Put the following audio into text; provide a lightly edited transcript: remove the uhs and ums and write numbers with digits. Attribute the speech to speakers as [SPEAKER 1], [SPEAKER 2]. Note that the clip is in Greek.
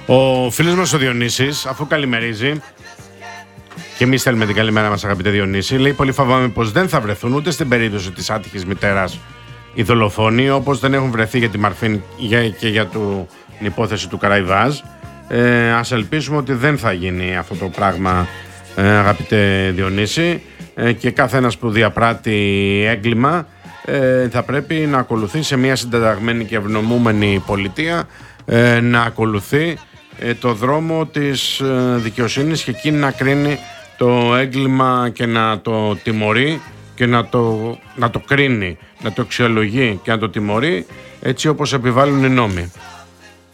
[SPEAKER 1] Ο φίλος μας ο Διονύσης, αφού καλημερίζει, και εμείς θέλουμε την καλημέρα μας, αγαπητέ Διονύση, λέει: πολύ φοβάμαι πως δεν θα βρεθούν ούτε στην περίπτωση της άτυχης μητέρας οι δολοφόνοι, όπως δεν έχουν βρεθεί για τη Μαρφίν και για την υπόθεση του Καραϊβάζ. Ας ελπίσουμε ότι δεν θα γίνει αυτό το πράγμα, αγαπητέ Διονύση, και κάθε ένας που διαπράττει έγκλημα θα πρέπει να ακολουθεί σε μια συντεταγμένη και ευνομούμενη πολιτεία, να ακολουθεί το δρόμο της δικαιοσύνης και εκείνη να κρίνει το έγκλημα και να το τιμωρεί και να το κρίνει, να το αξιολογεί και να το τιμωρεί έτσι όπως επιβάλλουν οι νόμοι.